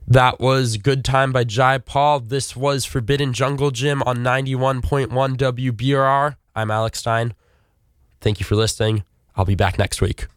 That was Good Time by Jai Paul. This was Forbidden Jungle Gym on 91.1 WBRR. I'm Alex Stein. Thank you for listening. I'll be back next week.